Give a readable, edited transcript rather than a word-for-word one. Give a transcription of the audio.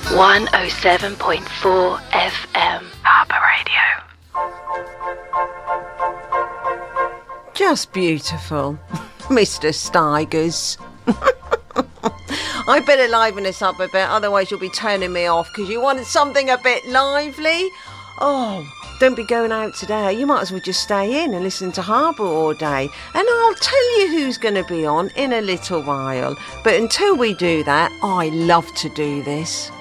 107.4 FM. Harbour Radio. Just beautiful. Mr. Steigers. I better liven this up a bit, otherwise you'll be turning me off because you wanted something a bit lively. Oh, don't be going out today. You might as well just stay in and listen to Harbour all day. And I'll tell you who's going to be on in a little while. But until we do that, I love to do this.